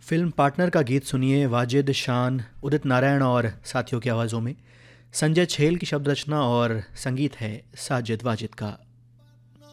Film partner का गीत सुनिए वाजिद शान, उदित नारायण और साथियों की आवाज़ों में। संजय छेल की शब्द रचना और संगीत है साजिद वाजिद का।